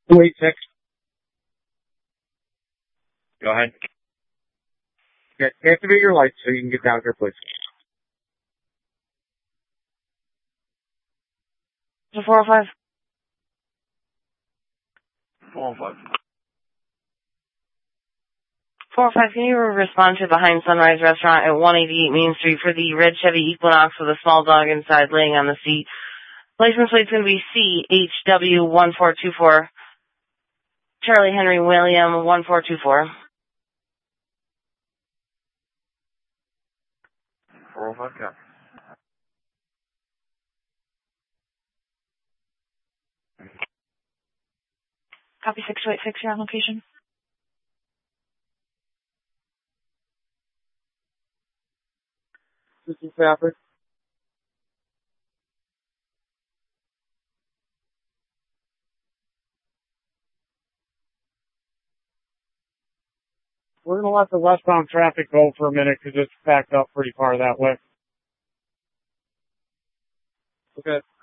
286. Go ahead. Okay, activate your lights so you can get down here, please. 405. 405. 405, can you respond to Behind Sunrise Restaurant at 188 Main Street for the red Chevy Equinox with a small dog inside laying on the seat? License plate's going to be CHW1424. Charlie Henry William 1424. 405, copy. Copy 6286, you're on location. This is Stafford. We're going to let the westbound traffic go for a minute because it's backed up pretty far that way. Okay.